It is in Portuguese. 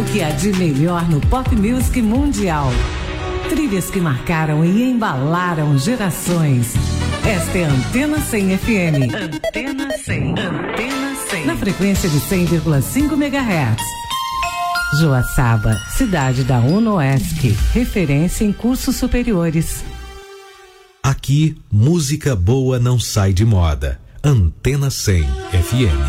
que há de melhor no pop music mundial. Trilhas que marcaram e embalaram gerações. Esta é a Antena 100 FM. Antena 100. Antena 100. Na frequência de 100,5 MHz. Joaçaba, cidade da UNOESC, referência em cursos superiores. Aqui, música boa não sai de moda. Antena 100 FM.